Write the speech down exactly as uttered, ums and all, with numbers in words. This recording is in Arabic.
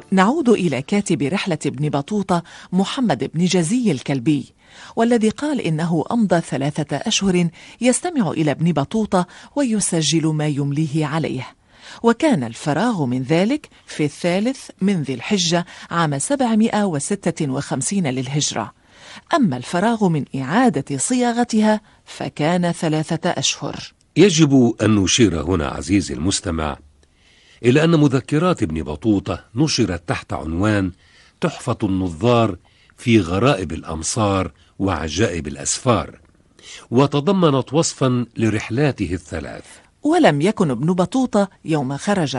نعود إلى كاتب رحلة ابن بطوطة محمد بن جزي الكلبي، والذي قال إنه أمضى ثلاثة أشهر يستمع إلى ابن بطوطة ويسجل ما يمليه عليه، وكان الفراغ من ذلك في الثالث من ذي الحجة عام سبعمائة وستة وخمسين للهجرة. أما الفراغ من إعادة صياغتها فكان ثلاثة أشهر. يجب أن نشير هنا عزيزي المستمع إلى أن مذكرات ابن بطوطة نشرت تحت عنوان تحفة النظار في غرائب الأمصار وعجائب الأسفار، وتضمنت وصفا لرحلاته الثلاث. ولم يكن ابن بطوطة يوم خرج